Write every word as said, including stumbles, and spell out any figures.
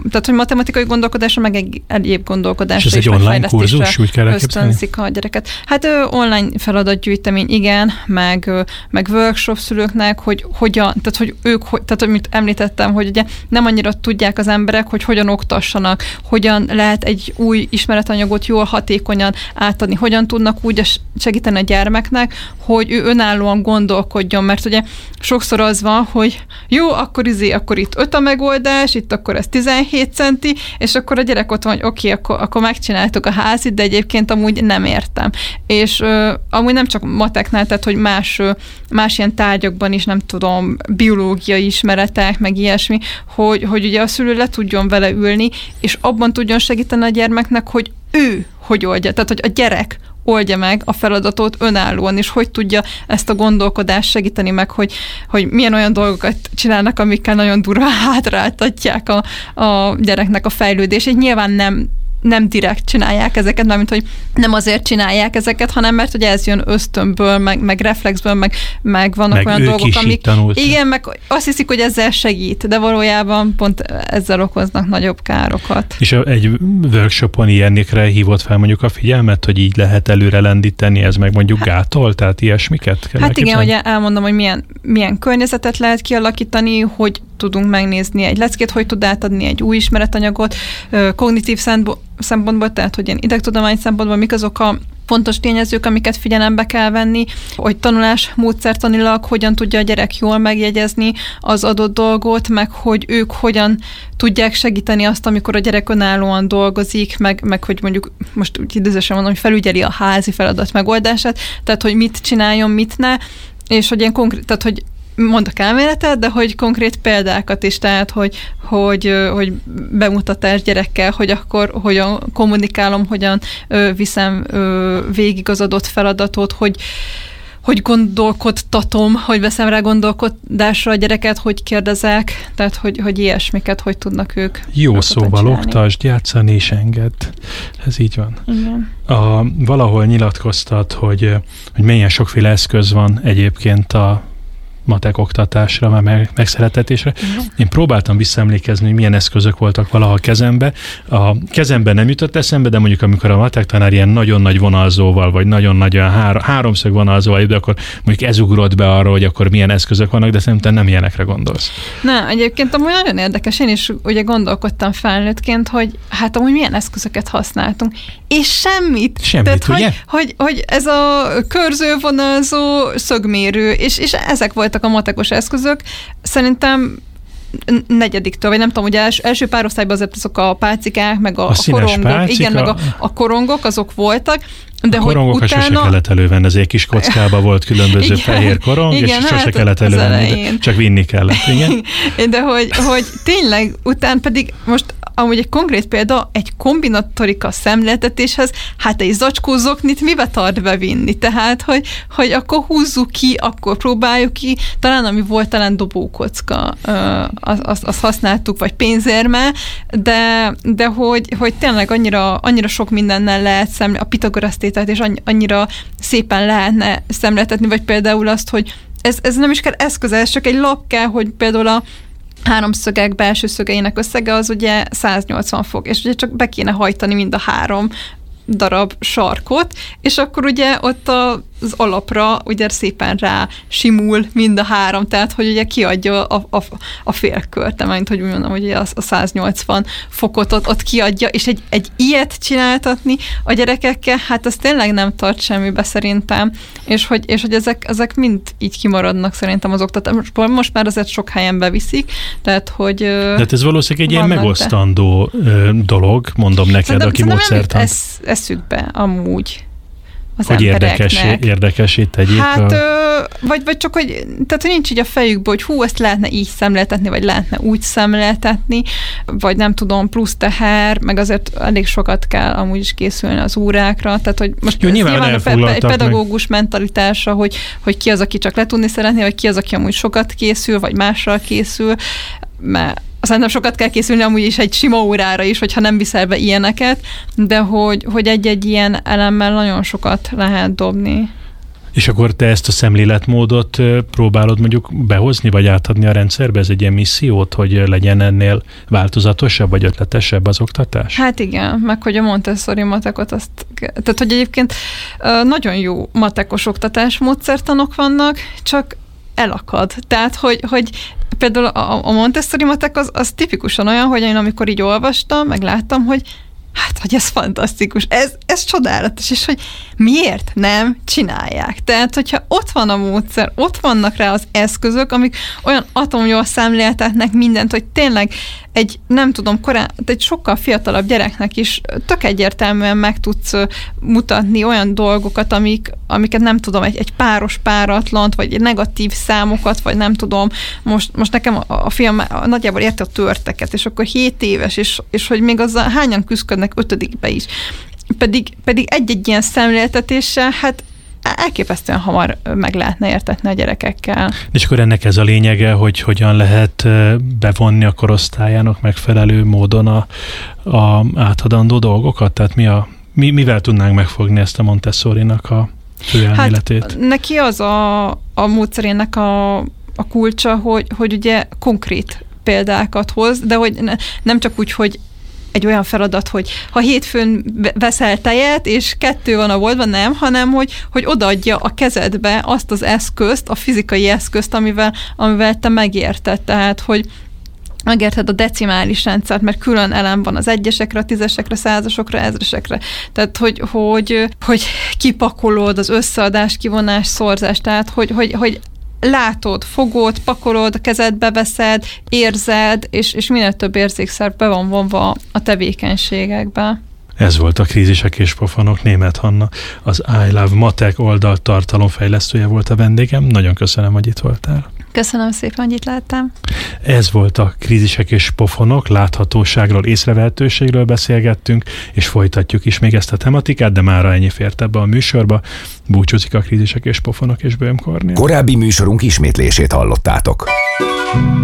tehát hogy matematikai gondolkodásra, meg egy egyéb gondolkodásra. És ez egy online kurzus, úgy kell elképzelni? Ösztönzik a gyereket. Hát ö, online feladatgyűjtemény, igen, meg, ö, meg workshop szülőknek, hogy hogyan, tehát hogy ők, hogy, tehát amit említettem, hogy ugye nem annyira tudják az emberek, hogy hogyan oktassanak, hogyan lehet egy új ismeretanyagot jól, hatékonyan átadni, hogyan tudnak úgy segíteni a gyermeknek, hogy ő önállóan gondolkodjon, mert ugye sokszor az van, hogy jó, akkor izé, akkor itt öt a megoldás, itt akkor ez tizenhét centi, és akkor a gyerek ott van, hogy oké, okay, akkor, akkor megcsináltuk a házit, de egyébként amúgy nem értem. És ö, amúgy nem csak mateknál, tehát hogy más, ö, más ilyen tárgyakban is, nem tudom, biológiai ismeretek, meg ilyesmi, hogy, hogy ugye a szülő le tudjon vele ülni, és abban tudjon segíteni a gyermeknek, hogy ő hogy oldja, tehát hogy a gyerek oldja meg a feladatot önállóan, és hogy tudja ezt a gondolkodást segíteni meg, hogy, hogy milyen olyan dolgokat csinálnak, amikkel nagyon durván hátráltatják a, a gyereknek a fejlődését. Nyilván nem nem direkt csinálják ezeket, mármint, hogy nem azért csinálják ezeket, hanem mert ugye ez jön ösztönből, meg, meg reflexből, meg, meg vannak meg olyan dolgok, amik... Igen, meg azt hiszik, hogy ezzel segít, de valójában pont ezzel okoznak nagyobb károkat. És egy workshopon ilyenikre hívott fel mondjuk a figyelmet, hogy így lehet előre lendíteni, ez meg mondjuk hát, gátol, tehát ilyesmiket kell Hát igen, hogy elmondom, hogy milyen, milyen környezetet lehet kialakítani, hogy tudunk megnézni egy leckét, hogy tud átadni egy új ismeretanyagot, kognitív szempontból, tehát hogy ilyen idegtudomány szempontból mik azok a fontos tényezők, amiket figyelembe kell venni, hogy tanulás módszertanilag hogyan tudja a gyerek jól megjegyezni az adott dolgot, meg hogy ők hogyan tudják segíteni azt, amikor a gyerek önállóan dolgozik, meg, meg hogy mondjuk most úgy időzősen mondom, hogy felügyeli a házi feladat megoldását, tehát hogy mit csináljon, mit ne, és hogy ilyen konkrét, tehát hogy mondok elméletet, de hogy konkrét példákat is, tehát hogy, hogy, hogy bemutatás gyerekkel, hogy akkor hogyan kommunikálom, hogyan ö, viszem ö, végig az adott feladatot, hogy hogy gondolkodtatom, hogy veszem rá gondolkodásra a gyereket, hogy kérdezek, tehát hogy, hogy ilyesmiket, hogy tudnak ők. Jó szóval oktasd, játszani és engedd. Ez így van. Igen. A, valahol nyilatkoztat, hogy, hogy milyen sokféle eszköz van egyébként a matek oktatásra, meg megszeretetésre. Uh-huh. Én próbáltam visszaemlékezni, hogy milyen eszközök voltak valaha a kezembe. A kezemben nem jutott eszembe, de mondjuk amikor a matek tanár ilyen nagyon nagy vonalzóval, vagy nagyon nagy hár, háromszög vonalzóval jut, akkor mondjuk ez ugrott be arra, hogy akkor milyen eszközök vannak, de szerintem nem ilyenekre gondolsz. Nem, egyébként amúgy nagyon érdekes. Én is ugye gondolkodtam felnőttként, hogy hát amúgy milyen eszközöket használtunk. És semmit. Semmit, Tehát, ugye? Hogy, hogy, hogy ez a körzővonalzó szögmérő, és, és ezek voltak a matekos eszközök. Szerintem negyediktől, vagy nem tudom, ugye els, első pár osztályban azért azok a pálcikák, meg a, a, a korongok, pálcika, igen, meg a, a korongok, azok voltak, de a hogy korongokat utána... sose kellett elővenni, az egy kis kockában volt különböző igen, fehér korong, igen, és sose hát kellett elővenni, de csak vinni kellett, igen. De hogy, hogy tényleg után pedig most amúgy egy konkrét példa, egy kombinatorika szemléltetéshez, hát egy zacskó zoknit mibe tart bevinni? Tehát, hogy, hogy akkor húzzuk ki, akkor próbáljuk ki, talán ami volt, talán dobókocka, azt az, az használtuk, vagy pénzérme, de, de hogy, hogy tényleg annyira, annyira sok mindennel lehet szemléltetni, a Pitagorasz tételt, és annyira szépen lehetne szemléltetni, vagy például azt, hogy ez, ez nem is kell eszköz, ez csak egy lap kell, hogy például a háromszögek belső szögeinek összege az ugye száznyolcvan fok, és ugye csak be kéne hajtani mind a három darab sarkot, és akkor ugye ott az alapra ugye szépen rá simul mind a három, tehát hogy ugye kiadja a, a, a félkört, mint hogy úgy mondom, hogy a, a száznyolcvan fokot ott, ott kiadja, és egy, egy ilyet csináltatni a gyerekekkel, hát ez tényleg nem tart semmibe szerintem, és hogy, és hogy ezek, ezek mind így kimaradnak szerintem az oktatásból. Most már azért sok helyen beviszik, tehát hogy... De hát ez valószínűleg egy ilyen megosztandó de... dolog, mondom neked, szerintem, aki módszertant. Ez, eszükbe amúgy az hogy érdekes, érdekesít tegyék. Hát, a... ö, vagy, vagy csak, hogy, tehát, hogy nincs így a fejükből, hogy hú, ezt lehetne így szemléltetni, vagy lehetne úgy szemléltetni, vagy nem tudom, plusz teher, meg azért elég sokat kell amúgy is készülni az órákra, tehát, hogy most jó, nyilván, nyilván egy pedagógus meg. mentalitásra, hogy, hogy ki az, aki csak le tudni szeretné, vagy ki az, aki amúgy sokat készül, vagy mással készül, mert szerintem sokat kell készülni amúgy is egy sima órára is, hogyha nem viszel be ilyeneket, de hogy, hogy egy-egy ilyen elemmel nagyon sokat lehet dobni. És akkor te ezt a szemléletmódot próbálod mondjuk behozni, vagy átadni a rendszerbe? Ez egy ilyen missziót, hogy legyen ennél változatosabb, vagy ötletesebb az oktatás? Hát igen, meg hogy a Montessori matekot, azt, tehát hogy egyébként nagyon jó matekos oktatásmódszertanok vannak, csak elakad. Tehát, hogy, hogy például a, a Montessori matek az, az tipikusan olyan, hogy én amikor így olvastam, meg láttam, hogy hát, hogy ez fantasztikus, ez, ez csodálatos, és hogy miért nem csinálják. Tehát, hogyha ott van a módszer, ott vannak rá az eszközök, amik olyan atomjól szemléltetnek mindent, hogy tényleg egy, nem tudom, korán, egy sokkal fiatalabb gyereknek is tök egyértelműen meg tudsz mutatni olyan dolgokat, amik, amiket nem tudom, egy, egy páros páratlant, vagy egy negatív számokat, vagy nem tudom, most, most nekem a, a fiam nagyjából érte a törteket, és akkor hét éves, és, és hogy még azzal hányan küzdködnek ötödikbe is. Pedig, pedig egy-egy ilyen szemléltetéssel, hát elképesztően hamar meg lehetne értetni a gyerekekkel. És akkor ennek ez a lényege, hogy hogyan lehet bevonni a korosztályának megfelelő módon a, a átadandó dolgokat? Tehát mi a, mi, mivel tudnánk megfogni ezt a Montessori-nak a fő elméletét? Hát neki az a, a módszerének a, a kulcsa, hogy, hogy ugye konkrét példákat hoz, de hogy ne, nem csak úgy, hogy egy olyan feladat, hogy ha hétfőn veszel tejet, és kettő van a boltban, nem, hanem hogy, hogy odaadja a kezedbe azt az eszközt, a fizikai eszközt, amivel, amivel te megérted. Tehát, hogy megérted a decimális rendszert, mert külön elem van az egyesekre, a tízesekre, százasokra, ezresekre. Tehát, hogy, hogy, hogy kipakolod az összeadás, kivonás, szorzás, tehát, hogy, hogy, hogy látod, fogod, pakolod, a kezedbe veszed, érzed, és, és minél több érzékszer be van vonva a tevékenységekbe. Ez volt a Krízisek és Pofonok, Németh Hanna, az I Love Matek oldal tartalomfejlesztője volt a vendégem. Nagyon köszönöm, hogy itt voltál. Köszönöm szépen, hogy itt láttam. Ez volt a Krízisek és Pofonok, láthatóságról, észrevehetőségről beszélgettünk, és folytatjuk is még ezt a tematikát, de mára ennyi fért ebbe a műsorba. Búcsúzik a Krízisek és Pofonok és Böhm Kornél. Korábbi műsorunk ismétlését hallottátok.